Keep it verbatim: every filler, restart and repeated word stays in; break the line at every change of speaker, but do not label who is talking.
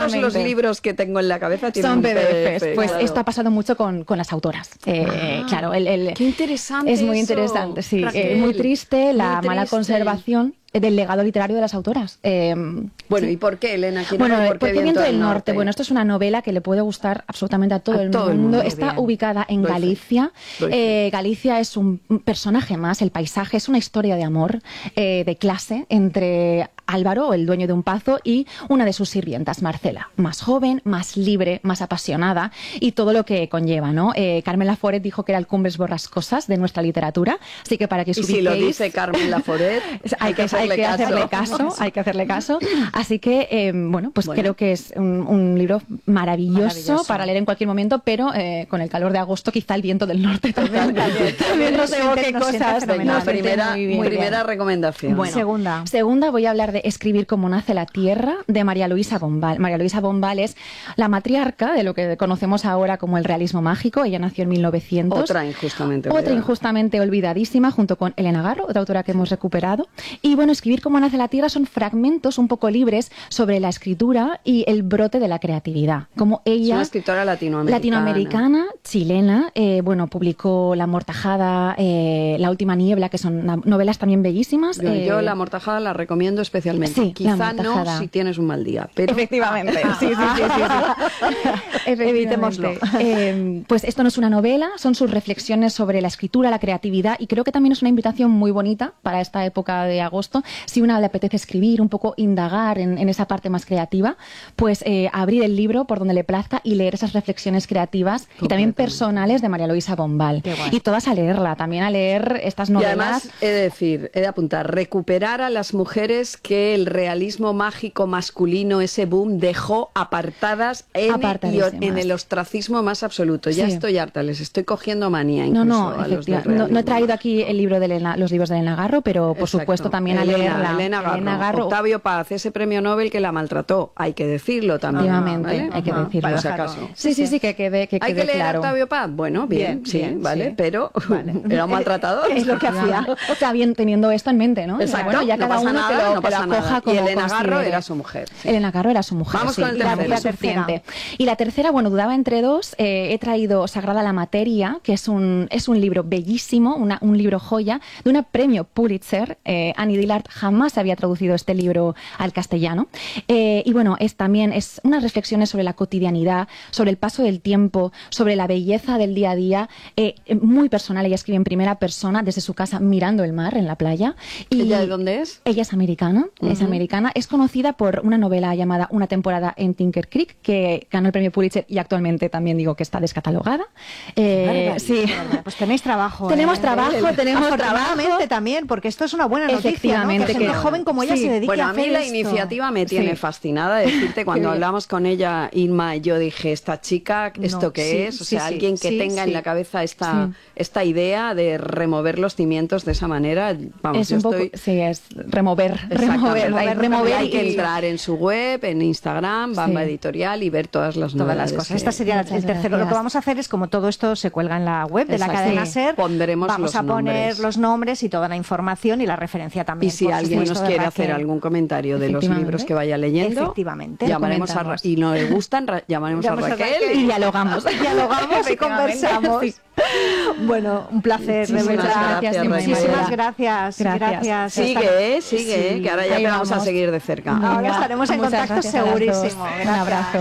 los libros que tengo en la cabeza tienen
son
un
P D Fs.
P D F,
Pues
claro.
esto ha pasado mucho con, con las autoras. Eh,
Ah,
claro, el, el,
qué interesante.
es muy
eso,
interesante, sí.
Raquel,
Eh, muy triste la
muy
mala
triste.
conservación del legado literario de las autoras. Eh,
Bueno,
sí.
¿y por qué, Elena? ¿Quién
Bueno,
era y
¿por qué Viento del Norte? Bueno, esto es una novela que le puede gustar absolutamente a todo,
A
el,
todo
mundo.
el mundo.
Está
Bien.
ubicada en
Doy fe.
Galicia.
Doy fe.
Eh, Galicia es un personaje más, el paisaje es una historia de amor, eh, de clase, entre Álvaro, el dueño de un pazo, y una de sus sirvientas, Marcela, más joven, más libre, más apasionada, y todo lo que conlleva, ¿no? Eh, Carmen Laforet dijo que era el Cumbres Borrascosas de nuestra literatura, así que para que os
Y si lo
ubiquéis-
dice Carmen Laforet,
hay que, hay que hacerle caso, hay que hacerle caso. Así que, eh, bueno, pues
Bueno.
creo que es un, un libro maravilloso,
Maravilloso.
para leer en cualquier momento, pero eh, con el calor de agosto quizá el viento del norte también, también nos
Nos
evoque
siente- nos siente
cosas.
fenomenal.
nos siente
primera,
muy bien.
primera recomendación.
Bueno,
Segunda.
Segunda, voy a hablar de Escribir como nace la tierra, de María Luisa Bombal. María Luisa Bombal es la matriarca de lo que conocemos ahora como el realismo mágico. Ella nació en mil novecientos.
Otra injustamente
Otra
olvidada.
injustamente olvidadísima, junto con Elena Garro, otra autora que hemos recuperado. Y bueno, Escribir como nace la tierra son fragmentos un poco libres sobre la escritura y el brote de la creatividad. Como
Es
ella,
una escritora latinoamericana.
latinoamericana, chilena, eh, bueno, publicó La Mortajada, eh, La Última Niebla, que son na- novelas también bellísimas.
Yo,
eh,
yo La Mortajada la recomiendo especialmente.
Sí, La
Quizá no
Mortajada.
si tienes un mal día, pero
Efectivamente, sí, sí, sí, sí, sí. Efectivamente.
Evitémoslo.
Eh, pues esto no es una novela, son sus reflexiones sobre la escritura, la creatividad, y creo que también es una invitación muy bonita para esta época de agosto. Si una le apetece escribir, un poco indagar en, en esa parte más creativa, pues eh, abrir el libro por donde le plazca y leer esas reflexiones creativas y también
Completamente.
personales de María Luisa Bombal.
Qué guay.
Y todas a leerla, también a leer estas
Y
novelas.
además, he de decir, he de apuntar, recuperar a las mujeres que el realismo mágico masculino, ese boom, dejó apartadas en, y
Apartadísimas.
en el ostracismo más absoluto. Ya
Sí.
estoy harta, les estoy cogiendo manía
No,
incluso
no,
a los del
efectiva- no, no he
realismo
traído
mágico.
aquí el libro de Elena- los libros de Elena Garro, pero por
Exacto.
supuesto también a
Elena,
leerla.
Elena Garro,
Elena Garro,
Octavio Paz, ese premio Nobel que la maltrató, hay que decirlo también.
Efectivamente,
¿vale?
hay que
Ajá,
decirlo.
por si acaso.
Sí, sí, sí, que quede, que
¿Hay
quede
que leer
claro.
a Octavio Paz? Bueno, bien,
Bien,
sí,
bien,
vale,
sí.
pero
Vale.
era un maltratador.
Es lo que hacía.
Está bien teniendo esto en mente, ¿no?
Exacto,
Bueno, ya
no
cada
pasa
uno
nada,
que lo,
no
que lo
pasa nada.
acoja
Y
como
Elena Garro
considere.
era su mujer, sí.
Elena Garro era su mujer.
Vamos
sí.
con el
Y la-
tercero.
la suficiente. Y la tercera, bueno, dudaba entre dos. Eh, he traído Sagrada la Materia, que es un, es un libro bellísimo, una- un libro joya, de una premio Pulitzer. Eh, Annie Dillard jamás había traducido este libro al castellano. Eh, y bueno, es también es unas reflexiones sobre la cotidianidad, sobre el paso del tiempo, sobre la belleza del día a día, eh, muy personal. Ella escribe en primera persona desde su casa mirando el mar en la playa. Y
¿Ella de dónde es?
ella es americana, es americana. Es conocida por una novela llamada Una temporada en Tinker Creek, que ganó el premio Pulitzer y actualmente también digo que está descatalogada. Eh, sí.
Pues tenéis trabajo.
Tenemos
¿eh?
trabajo, tenemos
Afortunadamente
trabajo.
también, porque esto es una buena noticia, ¿no? Que
Efectivamente,
gente
que-
joven como ella
sí.
se dedique
Bueno,
a
a mí
hacer
la
esto.
iniciativa me tiene
Sí.
fascinada. Decirte, cuando
bien.
hablamos con ella, Irma, yo dije, esta chica, ¿esto
No,
qué
sí,
es? O
sí,
sea,
sí,
alguien que
sí,
tenga
sí.
en la cabeza esta,
Sí.
esta idea de remover los cimientos de esa manera. Vamos,
Es
yo
un poco,
estoy...
sí, es remover,
Exactamente.
remover, hay,
Remover,
remover
hay que
y-
entrar en su web, en Instagram, Bamba
Sí.
Editorial, y ver todas las
Todas las
novedades
cosas.
que-
Esta sería
Muchas
el tercero. Lo
gracias.
que vamos a hacer es, como todo esto se cuelga en la web de la
Exacto.
cadena
Sí.
SER,
Pondremos
vamos
los
a poner
nombres.
los nombres y toda la información y la referencia también.
Y si
por
alguien nos
supuesto, de
quiere
Raquel.
hacer algún comentario de los
Efectivamente.
libros que vaya leyendo,
Efectivamente.
llamaremos a Ra-
Comentamos.
y no le gustan, ra- llamaremos a
Llamamos a
Raquel.
Raquel.
y dialogamos.
Dialogamos y
Efectivamente,
conversamos.
sí.
Bueno, un placer, de
Muchísimas
verdad.
gracias, Raquel.
Muchísimas gracias.
Gracias.
Gracias.
Sigue, eh, sigue,
Sí.
eh, que ahora ya
Ahí
te vamos a
vamos.
seguir de cerca.
Ahora
Venga,
estaremos en
muchas
contacto
gracias a las dos.
segurísimo.
Un
Gracias.
abrazo.